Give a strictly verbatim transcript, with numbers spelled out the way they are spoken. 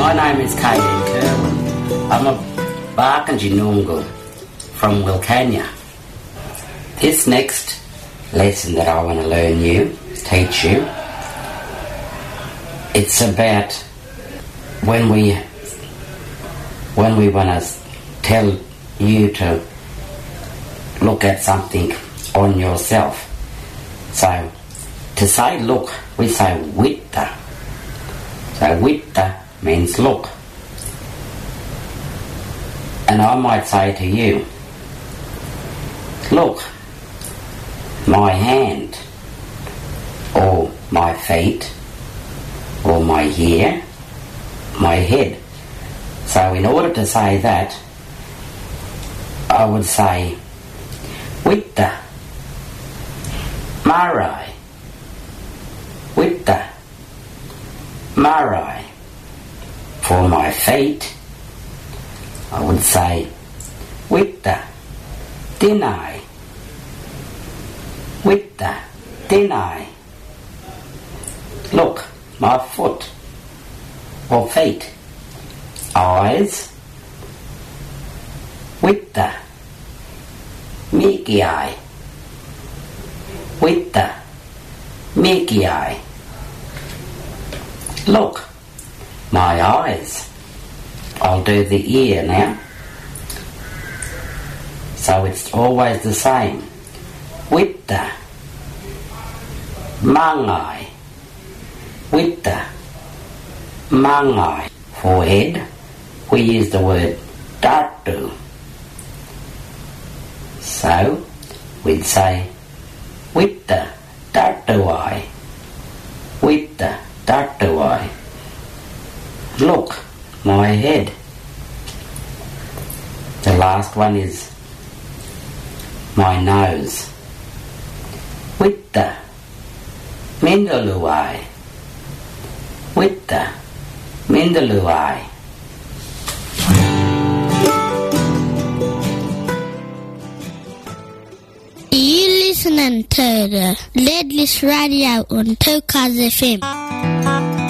My name is K D Kerwin. I'm a Barkindji Noongar from Wilcannia. This next lesson that I want to learn you, teach you, it's about when we when we want to tell you to look at something on yourself. So to say look, we say witta. So witta means look. And I might say to you, look, my hand, or my feet, or my hair, my head. So in order to say that, I would say, witta, marai, witta, marai. For my feet, I would say, witta, dinai, witta, dinai. Look, my foot, or feet. Eyes, witta, mikiai, witta, mikiai. Look, my eyes. I'll do the ear now. So it's always the same. Witta, mangai, witta, mangai. For head, we use the word tatu. So we'd say witta tatuai, witta tatuai. Look, my head. The last one is my nose. Witta mindaluai, witta mindaluai. You listening to the Ledless Radio on Tokaz F M.